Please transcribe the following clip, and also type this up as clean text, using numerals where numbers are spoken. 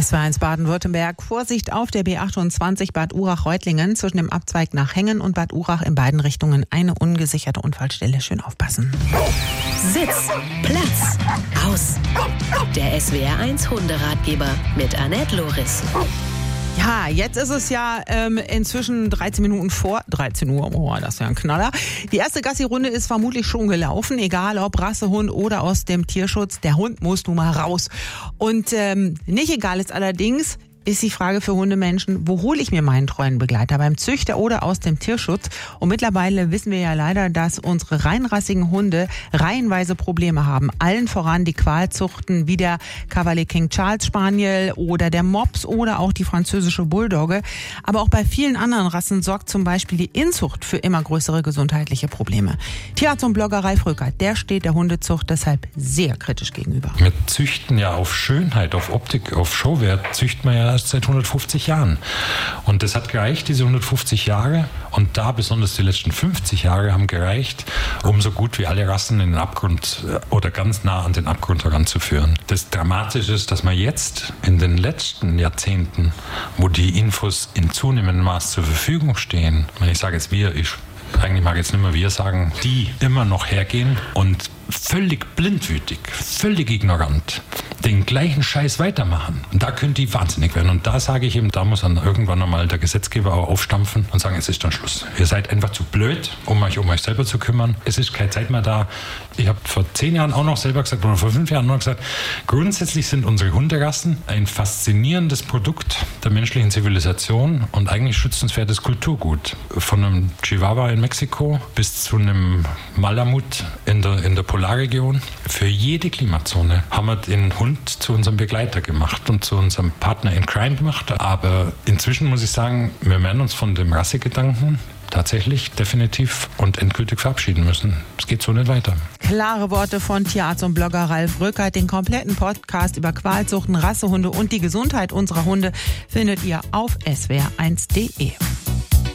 SWR1 Baden-Württemberg. Vorsicht auf der B28 Bad Urach-Reutlingen zwischen dem Abzweig nach Hengen und Bad Urach in beiden Richtungen eine ungesicherte Unfallstelle. Schön aufpassen. Sitz, Platz, aus. Der SWR1 Hunderatgeber mit Annette Loris. Ja, jetzt ist es ja inzwischen 13 Minuten vor 13 Uhr. Oh, das ist ja ein Knaller. Die erste Gassi-Runde ist vermutlich schon gelaufen, egal ob Rassehund oder aus dem Tierschutz. Der Hund muss nun mal raus. Und nicht egal ist allerdings, ist die Frage für Hundemenschen, wo hole ich mir meinen treuen Begleiter? Beim Züchter oder aus dem Tierschutz? Und mittlerweile wissen wir ja leider, dass unsere reinrassigen Hunde reihenweise Probleme haben. Allen voran die Qualzuchten wie der Cavalier King Charles Spaniel oder der Mops oder auch die französische Bulldogge. Aber auch bei vielen anderen Rassen sorgt zum Beispiel die Inzucht für immer größere gesundheitliche Probleme. Tierarzt und Blogger Ralf Röckert, der steht der Hundezucht deshalb sehr kritisch gegenüber. Wir züchten ja auf Schönheit, auf Optik, auf Showwert, züchten wir ja erst seit 150 Jahren. Und das hat gereicht, diese 150 Jahre. Und da besonders die letzten 50 Jahre haben gereicht, um so gut wie alle Rassen in den Abgrund oder ganz nah an den Abgrund heranzuführen. Das Dramatische ist, dass man jetzt in den letzten Jahrzehnten, wo die Infos in zunehmendem Maß zur Verfügung stehen, wenn ich sage jetzt eigentlich mag ich jetzt nicht mehr wir sagen, die immer noch hergehen und völlig blindwütig, völlig ignorant den gleichen Scheiß weitermachen. Und da können die wahnsinnig werden. Und da sage ich eben, da muss dann irgendwann nochmal der Gesetzgeber auch aufstampfen und sagen, es ist dann Schluss. Ihr seid einfach zu blöd, um euch selber zu kümmern. Es ist keine Zeit mehr da. Ich habe vor 10 Jahren auch noch selber gesagt, oder vor 5 Jahren noch gesagt, grundsätzlich sind unsere Hunderassen ein faszinierendes Produkt der menschlichen Zivilisation und eigentlich schützenswertes Kulturgut. Von einem Chihuahua in Mexiko bis zu einem Malamut in der Polarregion. Für jede Klimazone haben wir den Hund zu unserem Begleiter gemacht und zu unserem Partner in Crime gemacht. Aber inzwischen muss ich sagen, wir werden uns von dem Rassegedanken tatsächlich definitiv und endgültig verabschieden müssen. Es geht so nicht weiter. Klare Worte von Tierarzt und Blogger Ralf Röckert. Den kompletten Podcast über Qualzuchten, Rassehunde und die Gesundheit unserer Hunde findet ihr auf swr1.de.